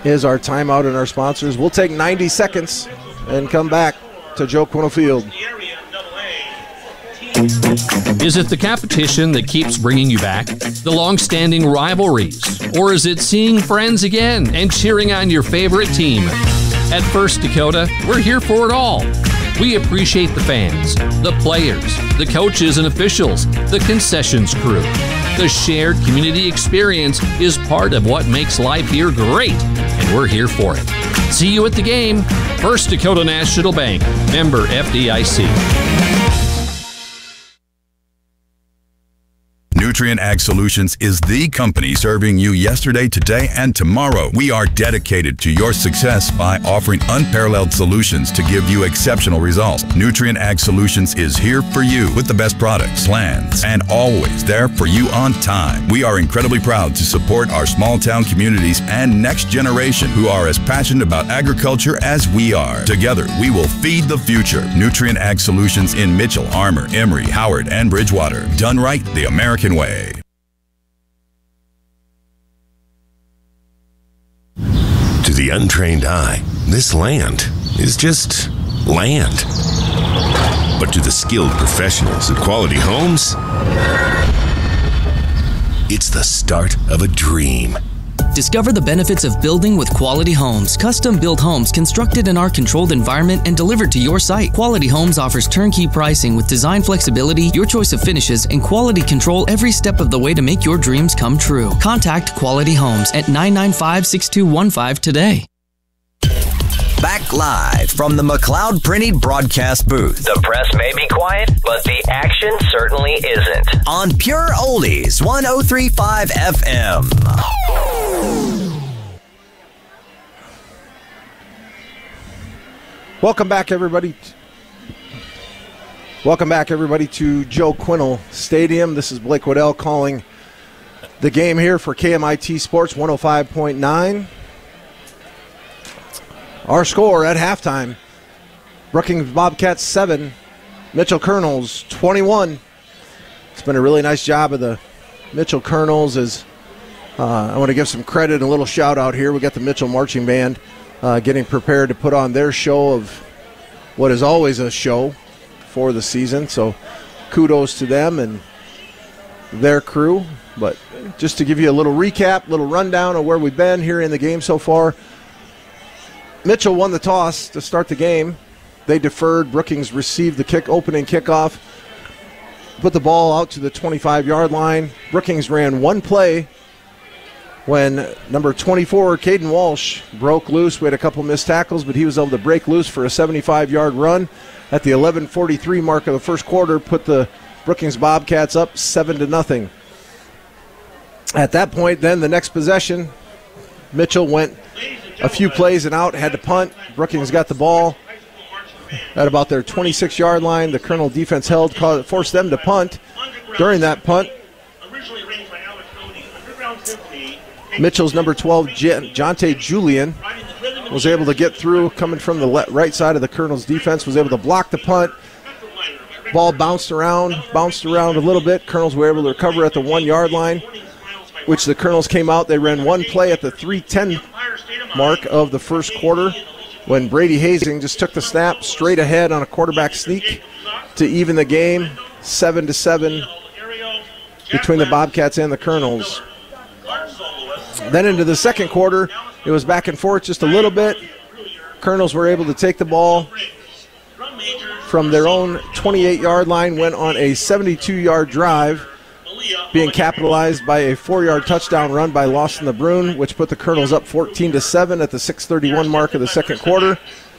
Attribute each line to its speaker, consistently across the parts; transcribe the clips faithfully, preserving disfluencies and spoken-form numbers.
Speaker 1: is our timeout and our sponsors. We'll take ninety seconds and come back to Joe Quinnell Field.
Speaker 2: Is it the competition that keeps bringing you back? The long-standing rivalries? Or is it seeing friends again and cheering on your favorite team? At First Dakota, we're here for it all. We appreciate the fans, the players, the coaches and officials, the concessions crew. The shared community experience is part of what makes life here great, and we're here for it. See you at the game. First Dakota National Bank, member F D I C.
Speaker 3: Nutrien Ag Solutions is the company serving you yesterday, today, and tomorrow. We are dedicated to your success by offering unparalleled solutions to give you exceptional results. Nutrien Ag Solutions is here for you with the best products, plans, and always there for you on time. We are incredibly proud to support our small town communities and next generation who are as passionate about agriculture as we are. Together, we will feed the future. Nutrien Ag Solutions in Mitchell, Armour, Emory, Howard, and Bridgewater. Done right the American way.
Speaker 4: To the untrained eye, this land is just land. But to the skilled professionals at Quality Homes, it's the start of a dream.
Speaker 5: Discover the benefits of building with Quality Homes. Custom-built homes constructed in our controlled environment and delivered to your site. Quality Homes offers turnkey pricing with design flexibility, your choice of finishes, and quality control every step of the way to make your dreams come true. Contact Quality Homes at nine nine five, six two one five today.
Speaker 6: Back live from the McLeod Printing broadcast booth.
Speaker 7: The press may be quiet, but the action certainly isn't.
Speaker 6: On Pure Oldies, one oh three point five F M.
Speaker 1: Welcome back, everybody. Welcome back, everybody, to Joe Quinnell Stadium. This is Blake Waddell calling the game here for K M I T Sports one oh five point nine. Our score at halftime, Brookings Bobcats seven, Mitchell Colonels twenty-one. It's been a really nice job of the Mitchell Colonels. As uh, I want to give some credit and a little shout out here. We got the Mitchell Marching Band uh, getting prepared to put on their show of what is always a show for the season. So kudos to them and their crew. But just to give you a little recap, little rundown of where we've been here in the game so far. Mitchell won the toss to start the game. They deferred. Brookings received the kick, opening kickoff. Put the ball out to the twenty-five-yard line. Brookings ran one play when number twenty-four, Caden Walsh, broke loose. We had a couple missed tackles, but he was able to break loose for a seventy-five-yard run at the eleven forty-three mark of the first quarter, put the Brookings Bobcats up seven to nothing. At that point, then, the next possession, Mitchell went a few plays and out, had to punt. Brookings got the ball at about their twenty-six-yard line. The Colonel defense held, forced them to punt. During that punt, Mitchell's number twelve, Jonte Julian, was able to get through, coming from the le- right side of the Colonel's defense, was able to block the punt. Ball bounced around, bounced around a little bit. Colonels were able to recover at the one-yard line, which the Colonels came out. They ran one play at the three ten mark of the first quarter when Brady Hazing just took the snap straight ahead on a quarterback sneak to even the game, seven to seven between the Bobcats and the Colonels. Then into the second quarter, it was back and forth just a little bit. Colonels were able to take the ball from their own twenty-eight-yard line, went on a seventy-two-yard drive, being capitalized by a four-yard touchdown run by Lawson LeBrun, which put the Colonels up fourteen to seven at the six thirty-one mark of the second quarter.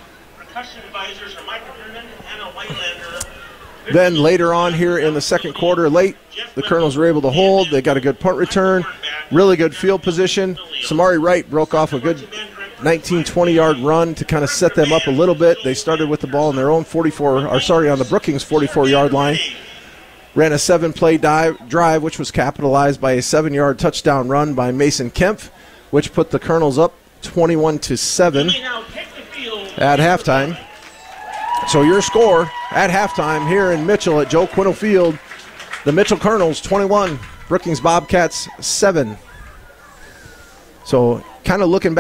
Speaker 1: Then later on here in the second quarter, late, the Colonels were able to hold. They got a good punt return, really good field position. Samari Wright broke off a good nineteen, twenty-yard run to kind of set them up a little bit. They started with the ball on their own forty-four, or sorry, on the Brookings forty-four-yard line. Ran a seven-play dive, drive, which was capitalized by a seven-yard touchdown run by Mason Kempf, which put the Colonels up twenty-one to seven at halftime. So your score at halftime here in Mitchell at Joe Quinnell Field, the Mitchell Colonels twenty-one, Brookings Bobcats seven. So kind of looking back.